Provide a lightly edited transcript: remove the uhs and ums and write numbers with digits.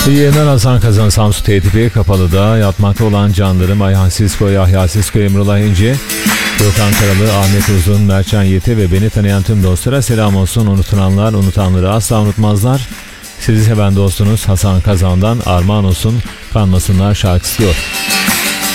İyi yayınlar. Hasan Kazan Samsun TTP Kapalı'da yatmakta olan canlarım Ayhan Sisko, Yahya Sisko, Emrullah İnci, Gökhan Karalı, Ahmet Uzun, Mertcan Yeti ve beni tanıyan tüm dostlara selam olsun. Unutulanlar unutanları asla unutmazlar. Sizi seven dostunuz Hasan Kazan'dan armağan olsun, kanmasınlar şarkısı diyor.